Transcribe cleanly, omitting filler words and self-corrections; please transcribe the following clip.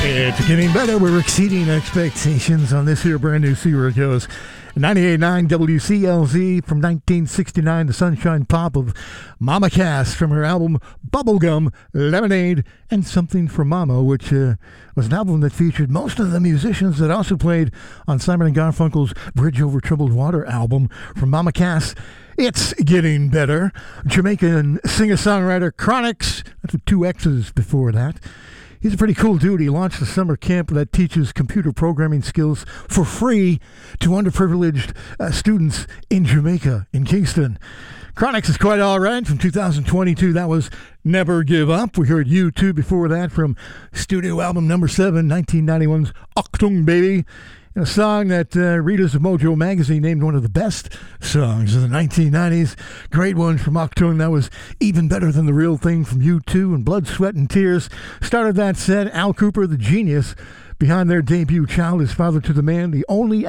It's getting better. We're exceeding expectations on this here brand new See Where It Goes. 98.9 WCLZ from 1969, the Sunshine Pop of Mama Cass from her album Bubblegum, Lemonade, and Something for Mama, which was an album that featured most of the musicians that also played on Simon & Garfunkel's Bridge Over Troubled Water album. From Mama Cass, it's getting better. Jamaican singer-songwriter Chronixx, that's with two X's before that. He's a pretty cool dude. He launched a summer camp that teaches computer programming skills for free to underprivileged students in Jamaica, in Kingston. Chronixx is quite all right. From 2022, that was Never Give Up. We heard U2 before that from studio album number 7, 1991's Achtung Baby. And a song that readers of Mojo Magazine named one of the best songs of the 1990s. Great one from Achtung. That was Even Better Than the Real Thing from U2, and Blood, Sweat, and Tears started that set. Al Kooper, the genius behind their debut Child is Father to the Man, the only